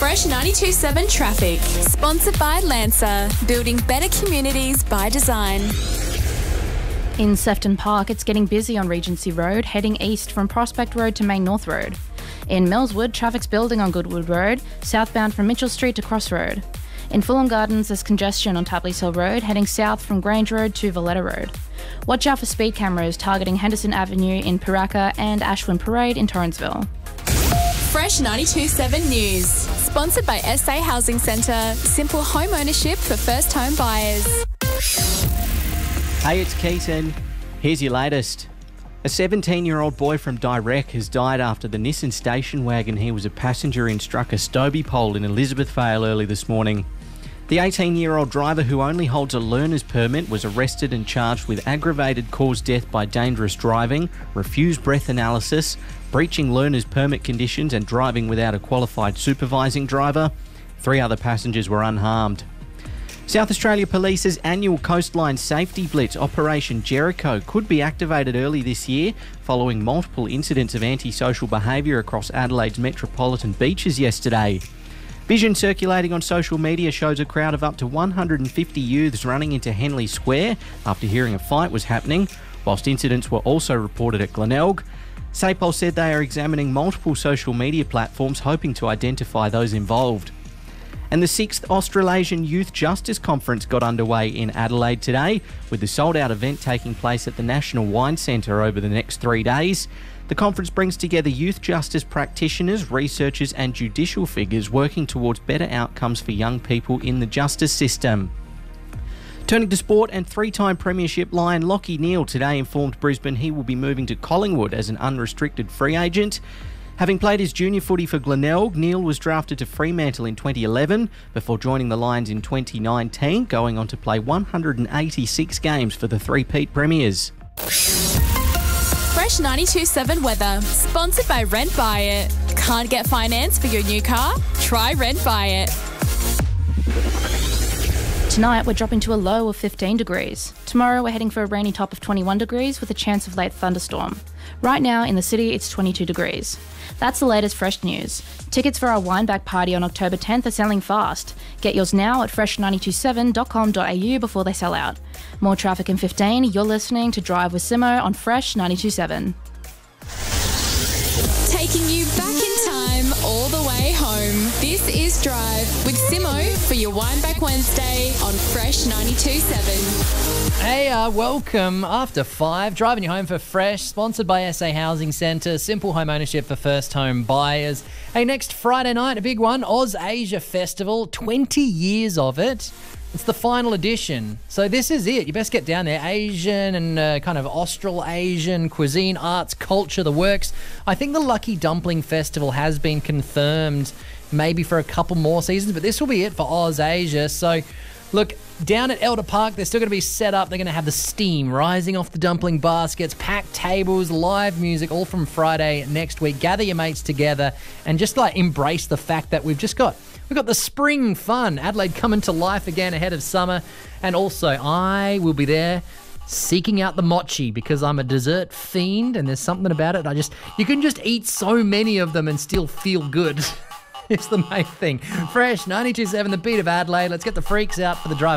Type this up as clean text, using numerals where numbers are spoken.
Fresh 92.7 Traffic. Sponsored by Lancer. Building better communities by design. In Sefton Park, it's getting busy on Regency Road, heading east from Prospect Road to Main North Road. In Millswood, traffic's building on Goodwood Road, southbound from Mitchell Street to Cross Road. In Fulham Gardens, there's congestion on Tapley's Hill Road, heading south from Grange Road to Valletta Road. Watch out for speed cameras targeting Henderson Avenue in Piraka and Ashwin Parade in Torrensville. Fresh 92.7 News. Sponsored by SA Housing Centre. Simple home ownership for first home buyers. Hey, it's Keaton. Here's your latest. A 17-year-old boy from Direct has died after the Nissan station wagon he was a passenger in struck a Stobie pole in Elizabethvale early this morning. The 18-year-old driver, who only holds a learner's permit, was arrested and charged with aggravated cause death by dangerous driving, refused breath analysis, breaching learner's permit conditions and driving without a qualified supervising driver. 3 other passengers were unharmed. South Australia Police's annual coastline safety blitz, Operation Jericho, could be activated early this year following multiple incidents of antisocial behaviour across Adelaide's metropolitan beaches yesterday. Vision circulating on social media shows a crowd of up to 150 youths running into Henley Square after hearing a fight was happening, whilst incidents were also reported at Glenelg. SAPOL said they are examining multiple social media platforms hoping to identify those involved. And the 6th Australasian Youth Justice Conference got underway in Adelaide today, with the sold-out event taking place at the National Wine Centre over the next 3 days. The conference brings together youth justice practitioners, researchers and judicial figures working towards better outcomes for young people in the justice system. Turning to sport, and 3-time premiership lion Lachie Neale today informed Brisbane he will be moving to Collingwood as an unrestricted free agent. Having played his junior footy for Glenelg, Neale was drafted to Fremantle in 2011 before joining the Lions in 2019, going on to play 186 games for the three-peat premiers. Fresh 92.7 Weather. Sponsored by Rent Buy It. Can't get finance for your new car? Try Rent Buy It. Tonight, we're dropping to a low of 15 degrees. Tomorrow, we're heading for a rainy top of 21 degrees with a chance of late thunderstorm. Right now, in the city, it's 22 degrees. That's the latest Fresh news. Tickets for our Wineback party on October 10th are selling fast. Get yours now at fresh927.com.au before they sell out. More traffic in 15. You're listening to Drive with Simo on Fresh 92.7. Taking you back in time all the way home. This is Drive with Simo for your Wineback Wednesday on Fresh 92.7. Hey, welcome. After 5, driving you home for Fresh, sponsored by SA Housing Centre, simple home ownership for first home buyers. Hey, next Friday night, a big one, Oz Asia Festival, 20 years of it. It's the final edition. So this is it. You best get down there. Asian and kind of Australasian cuisine, arts, culture, the works. I think the Lucky Dumpling Festival has been confirmed maybe for a couple more seasons, but this will be it for Oz Asia. So look, down at Elder Park, they're still going to be set up. They're going to have the steam rising off the dumpling baskets, packed tables, live music, all from Friday next week. Gather your mates together and just embrace the fact that we've got the spring fun. Adelaide coming to life again ahead of summer. And also, I will be there seeking out the mochi because I'm a dessert fiend and there's something about it. You can just eat so many of them and still feel good. It's the main thing. Fresh 92.7, the beat of Adelaide. Let's get the freaks out for the drive.